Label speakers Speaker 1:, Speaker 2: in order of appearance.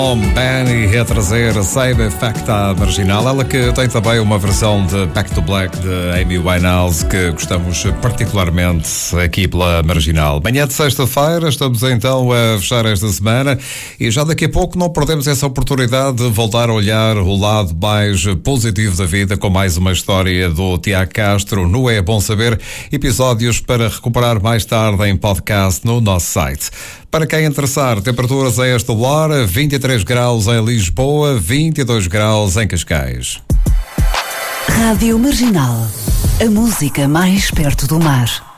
Speaker 1: Benny a trazer Save Facta Marginal, ela que tem também uma versão de Back to Black de Amy Winehouse que gostamos particularmente aqui pela Marginal. Manhã de sexta-feira, estamos então a fechar esta semana e já daqui a pouco não perdemos essa oportunidade de voltar a olhar o lado mais positivo da vida com mais uma história do Tiago Castro no É Bom Saber, episódios para recuperar mais tarde em podcast no nosso site. Para quem interessar, temperaturas a esta hora, 23 graus em Lisboa, 22 graus em Cascais.
Speaker 2: Rádio Marginal, a música mais perto do mar.